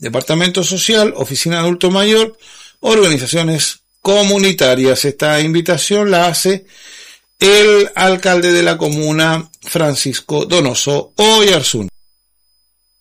Departamento Social, Oficina de Adulto Mayor, organizaciones comunitarias. Esta invitación la hace el alcalde de la comuna, Francisco Donoso Oyarzún.